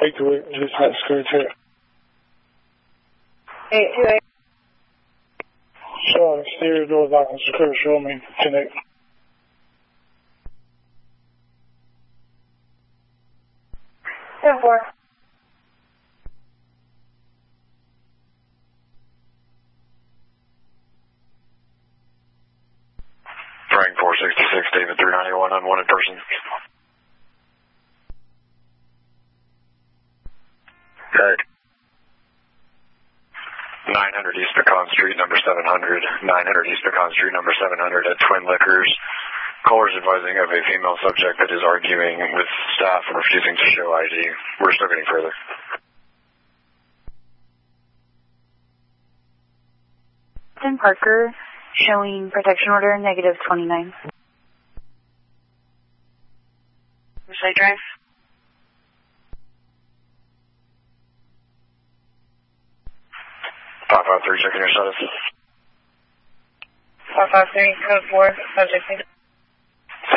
828, dispatch secretary. 828. Show exterior door lock and secure, show me 10-8. Ten four. Frank 466, David 391, unwanted person. Eric. 900 East Pecan Street, number 700. 900 East Pecan Street, number 700 at Twin Liquors. Callers advising of a female subject that is arguing with staff and refusing to show ID. We're still getting further. Captain Parker, showing protection order -29. Mercedes Drive. 553, checking your status. 553, code 4, subject.